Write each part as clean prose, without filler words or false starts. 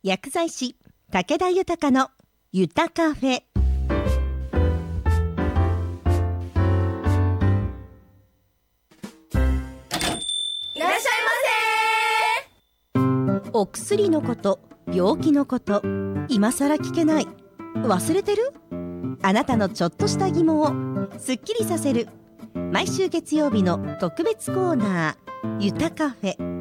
薬剤師武田豊のゆたカフェ。 いらっしゃいませ。 お薬のこと、病気のこと、今さら聞けない、忘れてる？あなたのちょっとした疑問をすっきりさせる毎週月曜日の特別コーナー、ゆたカフェ。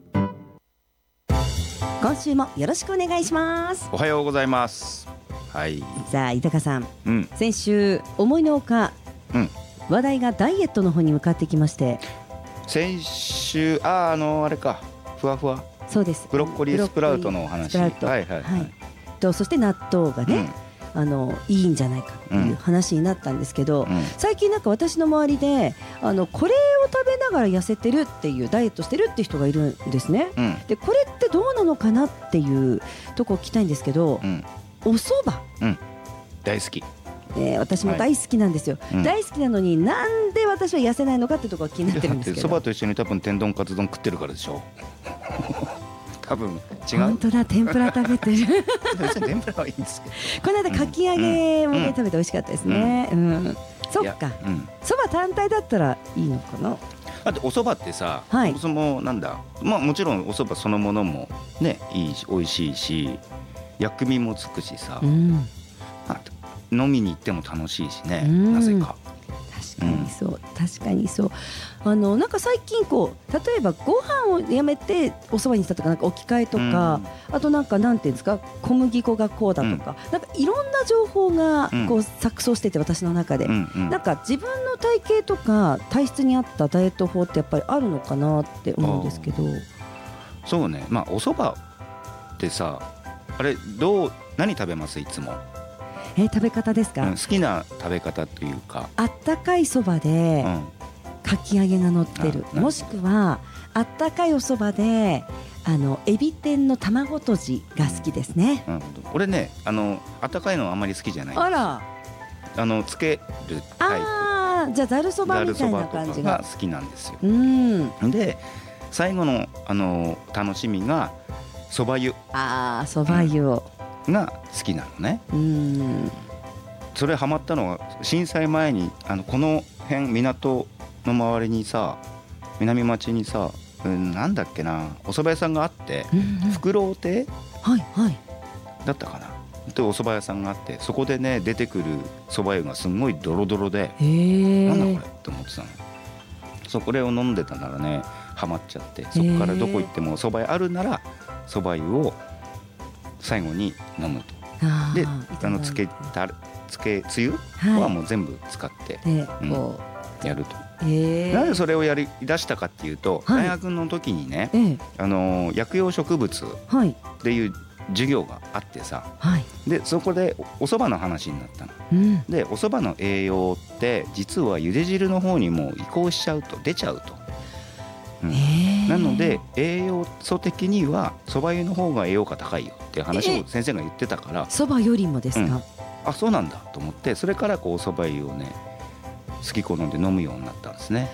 今週もよろしくお願いします。 おはようございます。はい。 さあ豊さん、 うん先週思いのほか、話題がダイエットの方に向かってきまして。 先週あれか、ふわふわ、 そうです、 ブロッコリースプラウトのお話。はいはいはい、 とそして納豆がね、いいんじゃないかっていう話になったんですけど、最近なんか私の周りでこれを食べながら痩せてるっていう、ダイエットしてるって人がいるんですね、でこれってどうなのかなっていうとこを聞きたいんですけど、お蕎麦、 大好き、 私も大好きなんですよ、大好きなのになんで私は痩せないのかってところが気になってるんですけど。 蕎麦と一緒に多分天丼カツ丼食ってるからでしょ多分違う。 本当だ、天ぷら食べてる別に天ぷらはいいんですけどこの間かき揚げもね、食べて美味しかったですね、そっか、蕎麦単体だったらいいのかな。 だってお蕎麦ってさ、そのなんだ、もちろんお蕎麦そのものもね、いいし美味しいし、薬味もつくしさ、飲みに行っても楽しいしね、なぜか。 確かにそう、確かにそう。なんか最近こう、例えばご飯をやめてお蕎麦にしたとか、なんか置き換えとか、あとなんかなんていうんですか、小麦粉がこうだとか、なんかいろんな情報がこう錯綜してて、私の中で、なんか自分の体型とか体質に合ったダイエット法ってやっぱりあるのかなって思うんですけど。 そうね、お蕎麦ってさ、あれ何食べますいつも？ 食べ方ですか？ 好きな食べ方というか。 あったかいそばでかき揚げが乗ってる、もしくはあったかいおそばでエビ天の卵とじが好きですね。 俺ね、あったかいのはあんまり好きじゃない。 あら、 つけるタイプ。 じゃあざるそばみたいな感じが好きなんですよ。で最後の楽しみがそば湯。 そば湯をが好きなのね。それハマったのは震災前に、この辺港の周りにさ、南町にさ、なんだっけな、お蕎麦屋さんがあって、フクロウ亭だったかなってお蕎麦屋さんがあって、そこでね出てくる蕎麦湯がすごいドロドロで、なんだこれって思ってたの。これを飲んでたならね、ハマっちゃって、そこからどこ行っても蕎麦屋あるなら蕎麦湯を最後に飲むと。でつけつゆはもう全部使ってやると。なぜそれをやり出したかっていうと、大学の時にね、薬用植物っていう授業があってさ、でそこでお蕎麦の話になったの。でお蕎麦の栄養って実は茹で汁の方にも移行しちゃうと、出ちゃうと。なので栄養素的には蕎麦湯の方が栄養価高いよっていう話を先生が言ってたから、 蕎麦よりもですか？ そうなんだと思って、それからこう蕎麦湯をね好き好んで飲むようになったんですね。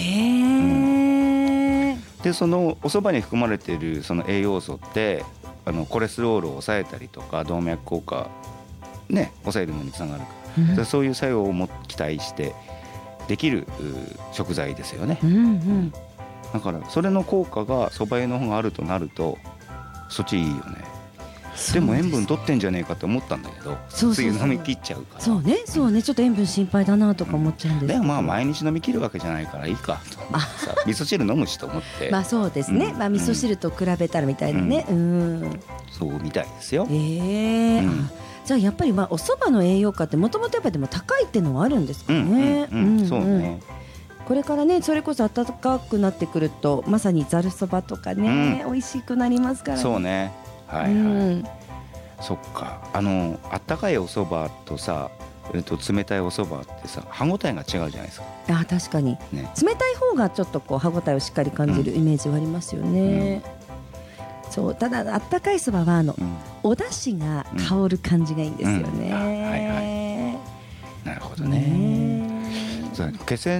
でそのお蕎麦に含まれているその栄養素ってコレステロールを抑えたりとか動脈硬化ね抑えるのにつながるから、そういう作用を期待してできる食材ですよね。だからそれの効果が蕎麦湯の方があるとなると、そっちいいよね。でも塩分取ってんじゃねえかって思ったんだけど、つい飲み切っちゃうから。そうね、ちょっと塩分心配だなとか思っちゃうんですけど、 でも毎日飲み切るわけじゃないからいいかと思ってさ、味噌汁飲むしと思って。 そうですね、味噌汁と比べたらみたいなね。 そうみたいですよ。 じゃあやっぱりお蕎麦の栄養価ってもともとやっぱりでも高いっていうのはあるんですかね。 そうね。 これからね、それこそ暖かくなってくると、まさにざるそばとかね、美味しくなりますからね。そうね、 そっか、あったかいお蕎麦とさ、冷たいお蕎麦ってさ、歯ごたえが違うじゃないですか。 確かに、冷たい方がちょっとこう歯ごたえをしっかり感じるイメージはありますよね。そう、ただあったかいそばはお出汁が香る感じがいいんですよね。 なるほどね。気仙